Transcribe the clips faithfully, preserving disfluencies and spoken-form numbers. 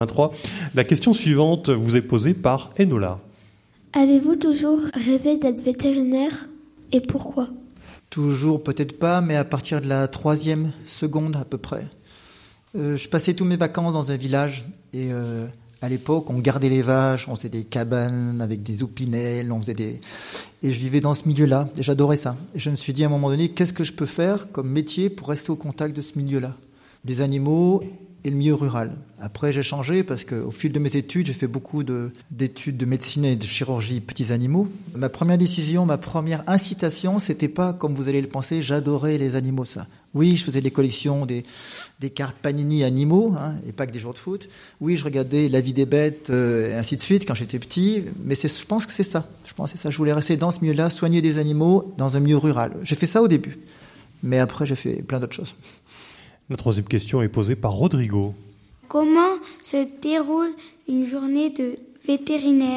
trois. La question suivante vous est posée par Enola. Avez-vous toujours rêvé d'être vétérinaire et pourquoi ? Toujours, peut-être pas, mais à partir de la troisième seconde à peu près. Euh, je passais tous mes vacances dans un village et euh, à l'époque, on gardait les vaches, on faisait des cabanes avec des opinels, on faisait des... Et je vivais dans ce milieu-là et j'adorais ça. Et je me suis dit à un moment donné, qu'est-ce que je peux faire comme métier pour rester au contact de ce milieu-là ? Les animaux et le milieu rural. Après, j'ai changé parce qu'au fil de mes études, j'ai fait beaucoup de, d'études de médecine et de chirurgie petits animaux. Ma première décision, ma première incitation, c'était pas, comme vous allez le penser, j'adorais les animaux, ça. Oui, je faisais des collections, des, des cartes Panini animaux, hein, et pas que des jours de foot. Oui, je regardais La vie des bêtes, euh, et ainsi de suite, quand j'étais petit. Mais c'est, je pense que c'est ça. Je pense que c'est ça. Je voulais rester dans ce milieu-là, soigner des animaux dans un milieu rural. J'ai fait ça au début. Mais après, j'ai fait plein d'autres choses. La troisième question est posée par Rodrigo. Comment se déroule une journée de vétérinaire ?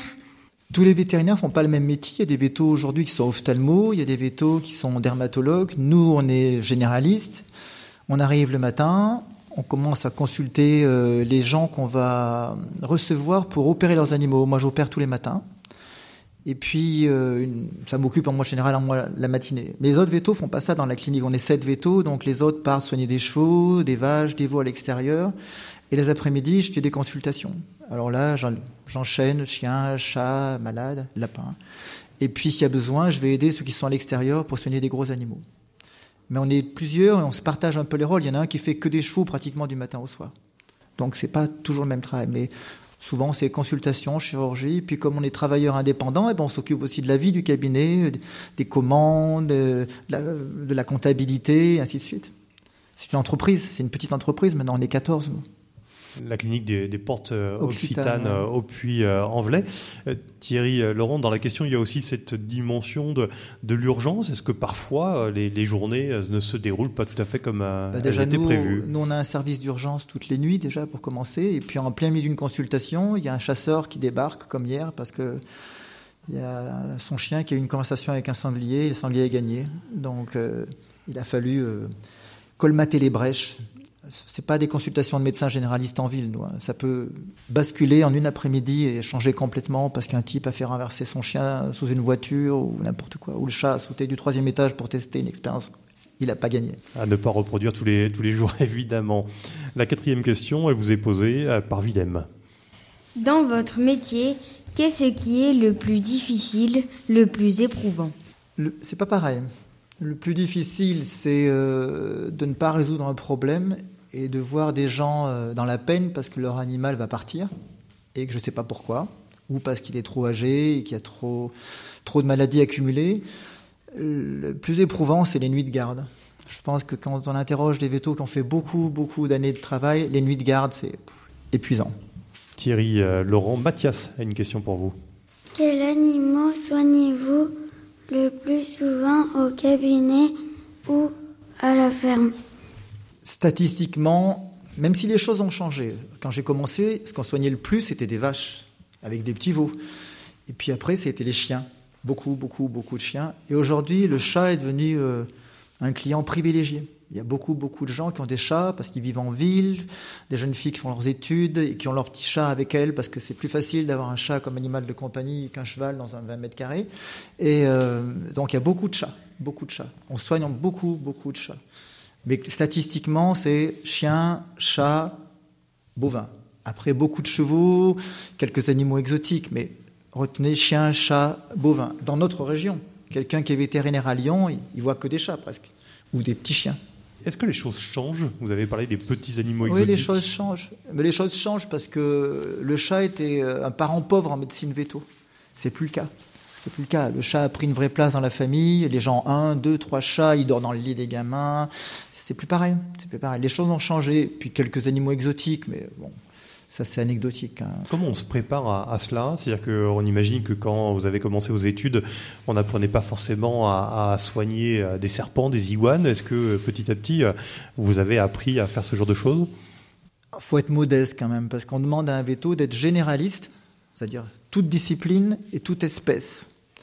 Tous les vétérinaires font pas le même métier. Il y a des vétos aujourd'hui qui sont ophtalmos, il y a des vétos qui sont dermatologues. Nous, on est généralistes. On arrive le matin, on commence à consulter euh, les gens qu'on va recevoir pour opérer leurs animaux. Moi, j'opère tous les matins. Et puis, euh, une, ça m'occupe en moi général en moi la matinée. Mais les autres vétos font pas ça dans la clinique. On est sept vétos, donc les autres partent soigner des chevaux, des vaches, des veaux à l'extérieur. Et les après-midi, je fais des consultations. Alors là, j'en, j'enchaîne chien, chat, malade, lapin. Et puis, s'il y a besoin, je vais aider ceux qui sont à l'extérieur pour soigner des gros animaux. Mais on est plusieurs et on se partage un peu les rôles. Il y en a un qui fait que des chevaux pratiquement du matin au soir. Donc, c'est pas toujours le même travail. Mais souvent, c'est consultation, chirurgie. Puis, comme on est travailleur indépendant, et ben, on s'occupe aussi de la vie du cabinet, des commandes, de la, de la comptabilité, ainsi de suite. C'est une entreprise. C'est une petite entreprise. Maintenant, on est quatorze, nous. La clinique des, des portes euh, Occitane, occitanes euh, au Puy-en-Velay. Euh, Thierry euh, Laurent, dans la question, il y a aussi cette dimension de, de l'urgence. Est-ce que parfois, euh, les, les journées euh, ne se déroulent pas tout à fait comme euh, bah déjà, elles étaient nous, prévues ? Nous, on a un service d'urgence toutes les nuits, déjà, pour commencer. Et puis, en plein milieu d'une consultation, il y a un chasseur qui débarque, comme hier, parce que il y a son chien qui a eu une conversation avec un sanglier, et le sanglier a gagné. Donc, euh, il a fallu euh, colmater les brèches. C'est pas des consultations de médecins généralistes en ville, nous. Ça peut basculer en une après-midi et changer complètement parce qu'un type a fait renverser son chien sous une voiture ou n'importe quoi, ou le chat a sauté du troisième étage pour tester une expérience. Il n'a pas gagné. À ne pas reproduire tous les, tous les jours, évidemment. La quatrième question, elle vous est posée par Willem. Dans votre métier, qu'est-ce qui est le plus difficile, le plus éprouvant ? le, C'est pas pareil. Le plus difficile, c'est euh, de ne pas résoudre un problème et de voir des gens euh, dans la peine parce que leur animal va partir et que je ne sais pas pourquoi, ou parce qu'il est trop âgé et qu'il y a trop, trop de maladies accumulées. Le plus éprouvant, c'est les nuits de garde. Je pense que quand on interroge des vétos qui ont fait beaucoup, beaucoup d'années de travail, les nuits de garde, c'est épuisant. Thierry euh, Laurent, Mathias a une question pour vous. Quels animaux soignez-vous le plus souvent au cabinet ou à la ferme ? Statistiquement, même si les choses ont changé, quand j'ai commencé, ce qu'on soignait le plus, c'était des vaches, avec des petits veaux. Et puis après, c'était les chiens. Beaucoup, beaucoup, beaucoup de chiens. Et aujourd'hui, le chat est devenu euh, un client privilégié. Il y a beaucoup, beaucoup de gens qui ont des chats parce qu'ils vivent en ville, des jeunes filles qui font leurs études et qui ont leur petit chat avec elles parce que c'est plus facile d'avoir un chat comme animal de compagnie qu'un cheval dans un vingt mètres carrés. Et euh, donc, il y a beaucoup de chats, beaucoup de chats. On soigne beaucoup, beaucoup de chats. Mais statistiquement, c'est chien, chat, bovin. Après, beaucoup de chevaux, quelques animaux exotiques, mais retenez chien, chat, bovin. Dans notre région, quelqu'un qui est vétérinaire à Lyon, il, il voit que des chats presque, ou des petits chiens. Est-ce que les choses changent ? Vous avez parlé des petits animaux oui, exotiques. Oui, les choses changent. Mais les choses changent parce que le chat était un parent pauvre en médecine véto. C'est plus le cas. C'est plus le cas. Le chat a pris une vraie place dans la famille. Les gens ont un, deux, trois chats. Ils dorment dans le lit des gamins. C'est plus pareil. C'est plus pareil. Les choses ont changé. Puis quelques animaux exotiques, mais bon, ça c'est anecdotique. Hein. Comment on se prépare à, à cela ? C'est-à-dire qu'on imagine que quand vous avez commencé vos études, on n'apprenait pas forcément à, à soigner des serpents, des iguanes. Est-ce que petit à petit, vous avez appris à faire ce genre de choses ? Il faut être modeste quand même, parce qu'on demande à un véto d'être généraliste, c'est-à-dire toute discipline et toute espèce.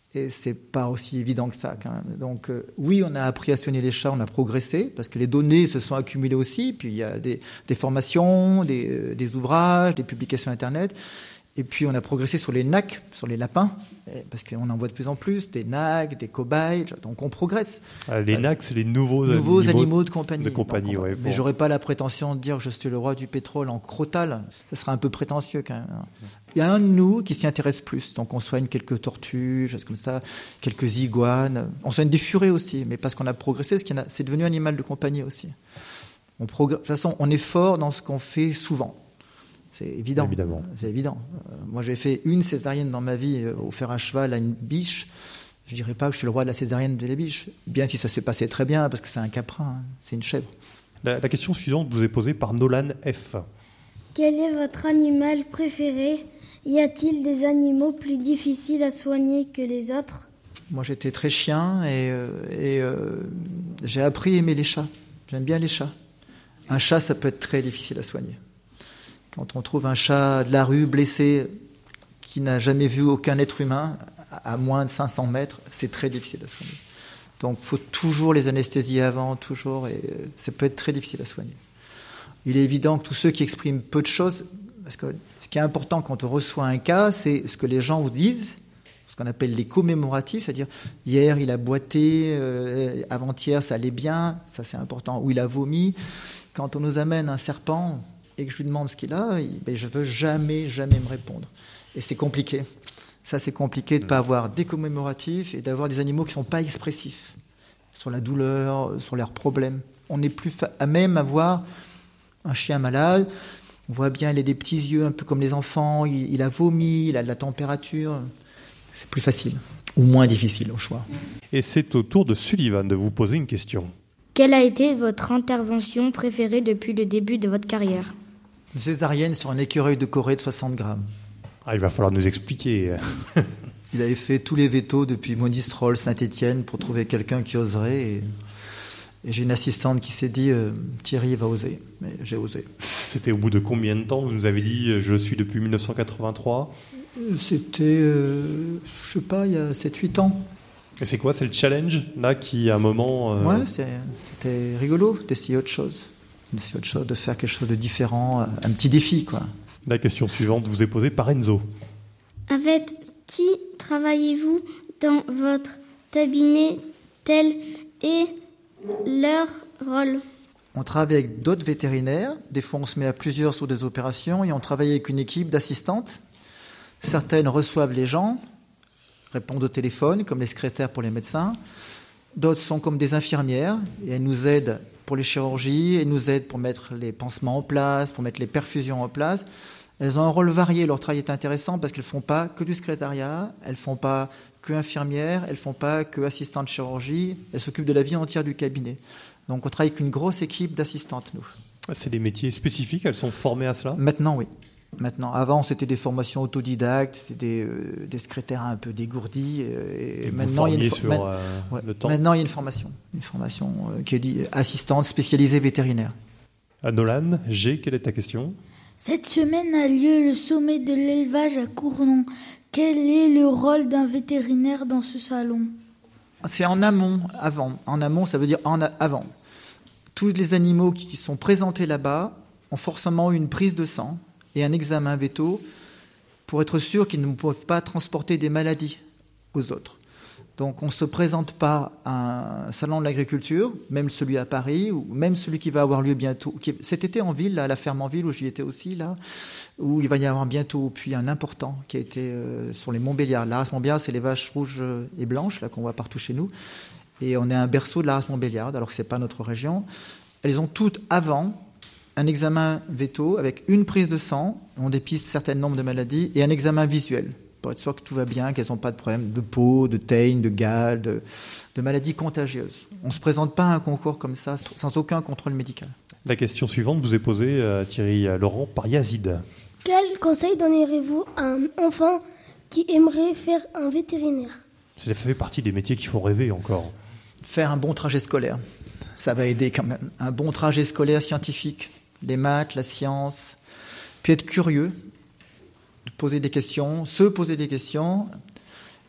Et c'est pas aussi évident que ça, quand même. Donc, euh, oui, on a appris à soigner les chats, on a progressé, parce que les données se sont accumulées aussi. Puis, il y a des, des formations, des, euh, des ouvrages, des publications Internet. Et puis, on a progressé sur les N A C, sur les lapins, parce qu'on en voit de plus en plus, des N A C, des cobayes, donc on progresse. Ah, les N A C, c'est les nouveaux, nouveaux animaux, animaux de compagnie. De compagnie donc, ouais, mais bon. j'aurais pas la prétention de dire que je suis le roi du pétrole en crotale. Ce serait un peu prétentieux, quand même. Il y a un de nous qui s'y intéresse plus. Donc, on soigne quelques tortues, choses comme ça, quelques iguanes. On soigne des furets aussi, mais parce qu'on a progressé, parce qu'il y en a, c'est devenu un animal de compagnie aussi. On progr... De toute façon, on est fort dans ce qu'on fait souvent. C'est évident. Évidemment. C'est évident. Euh, moi, j'ai fait une césarienne dans ma vie, euh, au fer à cheval à une biche. Je dirais pas que je suis le roi de la césarienne de la biche. Bien si ça s'est passé très bien, parce que c'est un caprin, hein, c'est une chèvre. La, la question suivante vous est posée par Nolan F. Quel est votre animal préféré ? Y a-t-il des animaux plus difficiles à soigner que les autres ? Moi, j'étais très chien et, euh, et euh, j'ai appris à aimer les chats. J'aime bien les chats. Un chat, ça peut être très difficile à soigner. Quand on trouve un chat de la rue blessé qui n'a jamais vu aucun être humain à moins de cinq cents mètres, c'est très difficile à soigner. Donc, il faut toujours les anesthésier avant, toujours, et ça peut être très difficile à soigner. Il est évident que tous ceux qui expriment peu de choses, parce que ce qui est important quand on reçoit un cas, c'est ce que les gens vous disent, ce qu'on appelle les commémoratifs, c'est-à-dire hier il a boité, euh, avant-hier ça allait bien, ça c'est important, ou il a vomi. Quand on nous amène un serpent et que je lui demande ce qu'il a, il, ben, je veux jamais, jamais me répondre. Et c'est compliqué. Ça, c'est compliqué de ne pas avoir des commémoratifs et d'avoir des animaux qui ne sont pas expressifs sur la douleur, sur leurs problèmes. On n'est plus fa- à même à voir un chien malade. On voit bien, il a des petits yeux, un peu comme les enfants. Il, il a vomi, il a de la température. C'est plus facile ou moins difficile au choix. Et c'est au tour de Sullivan de vous poser une question. Quelle a été votre intervention préférée depuis le début de votre carrière ? Une césarienne sur un écureuil de Corée de soixante grammes. Ah, il va falloir nous expliquer. Il avait fait tous les vétos depuis Monistrol, Saint-Étienne pour trouver quelqu'un qui oserait. Et, et j'ai une assistante qui s'est dit euh, Thierry va oser. Mais j'ai osé. C'était au bout de combien de temps ? Vous nous avez dit je le suis depuis dix-neuf cent quatre-vingt-trois. C'était, euh, je sais pas, il y a sept huit ans. Et c'est quoi ? C'est le challenge là qui à un moment. Euh... Ouais, c'est, c'était rigolo d'essayer autre chose. D'essayer autre chose, de faire quelque chose de différent, un petit défi, quoi. La question suivante vous est posée par Enzo. Avec qui travaillez-vous dans votre cabinet ? Tel est leur rôle ? On travaille avec d'autres vétérinaires. Des fois, on se met à plusieurs sur des opérations et on travaille avec une équipe d'assistantes. Certaines reçoivent les gens, répondent au téléphone, comme les secrétaires pour les médecins. D'autres sont comme des infirmières et elles nous aident pour les chirurgies, elles nous aident pour mettre les pansements en place, pour mettre les perfusions en place. Elles ont un rôle varié. Leur travail est intéressant parce qu'elles ne font pas que du secrétariat, elles ne font pas que infirmières, elles ne font pas que assistantes de chirurgie, elles s'occupent de la vie entière du cabinet. Donc on travaille avec une grosse équipe d'assistantes, nous. C'est des métiers spécifiques, elles sont formées à cela ? Maintenant, oui. Maintenant, avant, c'était des formations autodidactes, c'était des, euh, des secrétaires un peu dégourdis. Et, et maintenant, il y a une, sur, ma- euh, ouais. le temps. Maintenant, il y a une formation, une formation euh, qui est dit assistante spécialisée vétérinaire. À Nolan, G, quelle est ta question ? Cette semaine a lieu le sommet de l'élevage à Cournon. Quel est le rôle d'un vétérinaire dans ce salon ? C'est en amont, avant. En amont, ça veut dire en a- avant. Tous les animaux qui sont présentés là-bas ont forcément une prise de sang et un examen véto pour être sûr qu'ils ne peuvent pas transporter des maladies aux autres. Donc on ne se présente pas à un salon de l'agriculture, même celui à Paris, ou même celui qui va avoir lieu bientôt. Qui est, cet été en ville, là, à la ferme en ville, où j'y étais aussi, là, où il va y avoir bientôt puis un important qui a été euh, sur les Montbéliards. La race Montbéliard, c'est les vaches rouges et blanches là, qu'on voit partout chez nous. Et on est un berceau de la race Montbéliard, alors que ce n'est pas notre région. Elles ont toutes avant un examen véto avec une prise de sang, on dépiste certains nombres de maladies, et un examen visuel, pour être sûr que tout va bien, qu'elles n'ont pas de problème de peau, de teigne, de gale, de, de maladies contagieuses. On ne se présente pas à un concours comme ça, sans aucun contrôle médical. La question suivante vous est posée, euh, Thierry Laurent, par Yazid. Quel conseil donnerez-vous à un enfant qui aimerait faire un vétérinaire ? Ça fait partie des métiers qui font rêver encore. Faire un bon trajet scolaire, ça va aider quand même. Un bon trajet scolaire scientifique, les maths, la science, puis être curieux, poser des questions, se poser des questions,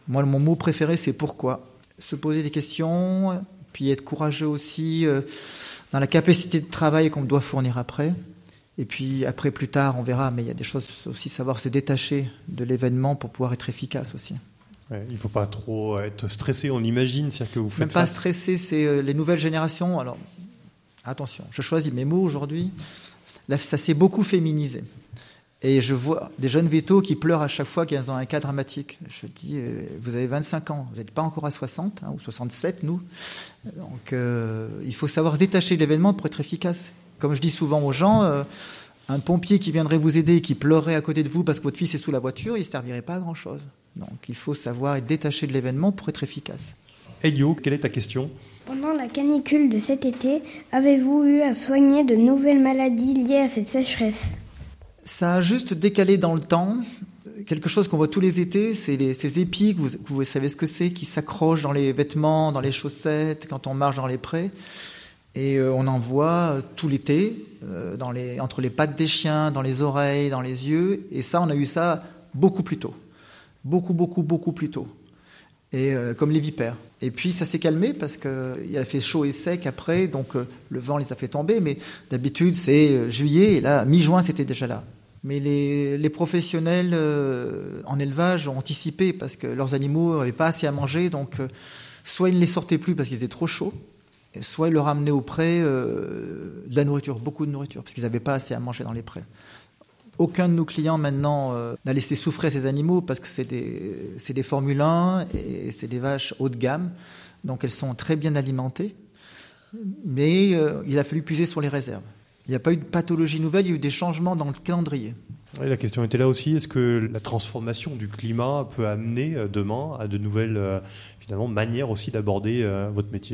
Moi, mon mot préféré, c'est pourquoi. Se poser des questions, puis être courageux aussi euh, dans la capacité de travail qu'on doit fournir après. Et puis après, plus tard, on verra, mais il y a des choses aussi, savoir se détacher de l'événement pour pouvoir être efficace aussi. Ouais, il ne faut pas trop être stressé, on imagine. C'est-à-dire que vous faites même pas face... stressé, c'est euh, les nouvelles générations. Alors, attention, je choisis mes mots aujourd'hui. Là, ça s'est beaucoup féminisé. Et je vois des jeunes vétos qui pleurent à chaque fois qu'ils ont un cas dramatique. Je dis, euh, vous avez vingt-cinq ans, vous n'êtes pas encore à soixante, hein, ou soixante-sept, nous. Donc, euh, il faut savoir se détacher de l'événement pour être efficace. Comme je dis souvent aux gens, euh, un pompier qui viendrait vous aider et qui pleurerait à côté de vous parce que votre fils est sous la voiture, il ne servirait pas à grand-chose. Donc, il faut savoir être détaché de l'événement pour être efficace. Elio, quelle est ta question ? Pendant la canicule de cet été, avez-vous eu à soigner de nouvelles maladies liées à cette sécheresse ? Ça a juste décalé dans le temps. Quelque chose qu'on voit tous les étés, c'est les, ces épis, que vous, que vous savez ce que c'est, qui s'accrochent dans les vêtements, dans les chaussettes, quand on marche dans les prés. Et euh, on en voit tout l'été, euh, dans les, entre les pattes des chiens, dans les oreilles, dans les yeux. Et ça, on a eu ça beaucoup plus tôt. Beaucoup, beaucoup, beaucoup plus tôt. Et euh, comme les vipères. Et puis ça s'est calmé parce qu'il a fait chaud et sec après, donc euh, le vent les a fait tomber. Mais d'habitude, c'est euh, juillet, et là, mi-juin, c'était déjà là. Mais les, les professionnels euh, en élevage ont anticipé parce que leurs animaux n'avaient pas assez à manger. Donc, euh, soit ils ne les sortaient plus parce qu'ils étaient trop chauds, soit ils leur amenaient au pré euh, de la nourriture, beaucoup de nourriture, parce qu'ils n'avaient pas assez à manger dans les prés. Aucun de nos clients maintenant euh, n'a laissé souffrir ces animaux parce que c'est des, c'est des Formule un et c'est des vaches haut de gamme. Donc elles sont très bien alimentées. Mais euh, il a fallu puiser sur les réserves. Il n'y a pas eu de pathologie nouvelle, il y a eu des changements dans le calendrier. Oui, la question était là aussi. Est-ce que la transformation du climat peut amener demain à de nouvelles euh, finalement, manières aussi d'aborder euh, votre métier ?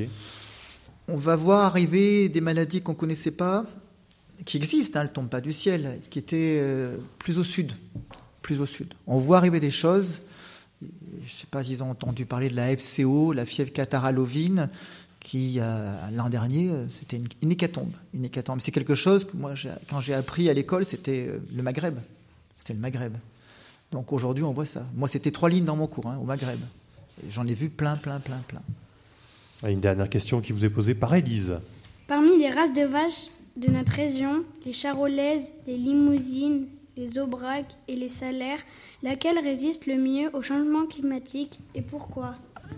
On va voir arriver des maladies qu'on ne connaissait pas, qui existent, hein, elles ne tombent pas du ciel, qui étaient euh, plus au sud. Plus au sud. On voit arriver des choses. Je ne sais pas s'ils ont entendu parler de la F C O, la fièvre catarrhale ovine, qui, euh, l'an dernier, c'était une, une hécatombe. Une hécatombe. C'est quelque chose que moi, j'ai, quand j'ai appris à l'école, c'était euh, le Maghreb. C'était le Maghreb. Donc aujourd'hui, on voit ça. Moi, c'était trois lignes dans mon cours, hein, au Maghreb. Et j'en ai vu plein, plein, plein, plein. Une dernière question qui vous est posée par Élise. Parmi les races de vaches de notre région, les charolaises, les limousines, les aubrac et les salaires, laquelle résiste le mieux au changement climatique et pourquoi ?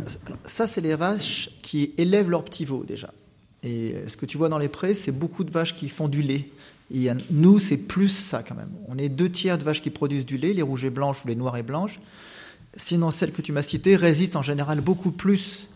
Ça, c'est les vaches qui élèvent leurs petits veaux déjà. Et ce que tu vois dans les prés, c'est beaucoup de vaches qui font du lait. Et nous, c'est plus ça quand même. On est deux tiers de vaches qui produisent du lait, les rouges et blanches ou les noires et blanches. Sinon, celles que tu m'as citées résistent en général beaucoup plus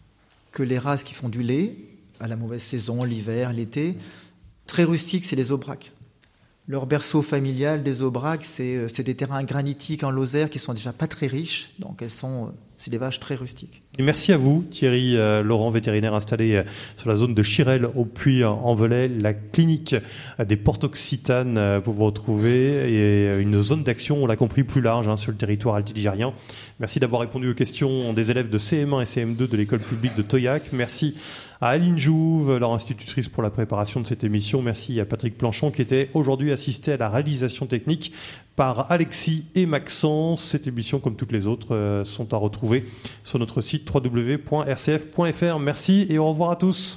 que les races qui font du lait, à la mauvaise saison, l'hiver, l'été. Très rustiques, c'est les aubrac. Leur berceau familial des aubrac, c'est, c'est des terrains granitiques en Lozère qui sont déjà pas très riches, donc elles sont, c'est des vaches très rustiques. Et merci à vous, Thierry euh, Laurent, vétérinaire installé euh, sur la zone de Chirel au Puy-en-Velay, la clinique euh, des Portes Occitanes euh, pour vous retrouver et euh, une zone d'action, on l'a compris, plus large hein, sur le territoire altiligérien. Merci d'avoir répondu aux questions des élèves de C M un et C M deux de l'école publique de Toyac. Merci à Aline Jouve, leur institutrice pour la préparation de cette émission. Merci à Patrick Planchon qui était aujourd'hui assisté à la réalisation technique par Alexis et Maxence. Cette émission, comme toutes les autres, euh, sont à retrouver sur notre site w w w point r c f point f r. Merci et au revoir à tous.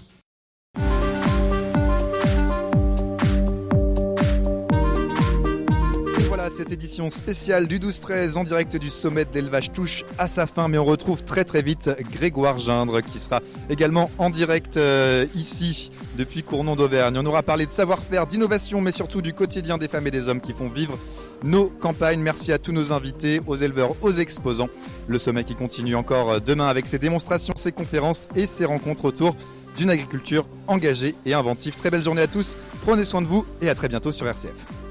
Cette édition spéciale du douze treize en direct du sommet de l'élevage touche à sa fin, mais on retrouve très très vite Grégoire Gindre qui sera également en direct euh, ici depuis Cournon d'Auvergne. On aura parlé de savoir-faire, d'innovation, mais surtout du quotidien des femmes et des hommes qui font vivre nos campagnes. Merci à tous nos invités, aux éleveurs, aux exposants. Le sommet qui continue encore demain avec ses démonstrations, ses conférences et ses rencontres autour d'une agriculture engagée et inventive. Très belle journée à tous, prenez soin de vous et à très bientôt sur R C F.